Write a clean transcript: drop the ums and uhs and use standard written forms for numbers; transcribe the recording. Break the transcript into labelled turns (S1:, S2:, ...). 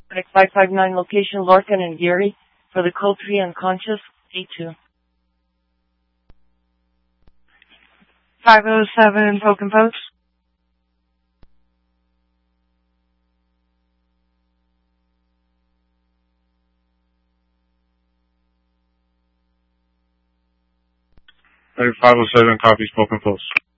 S1: 559 location Lorcan and Geary for the code 3 unconscious, A2.
S2: 507 Poke and Post.
S3: Hey, 507 copies Poke and Post.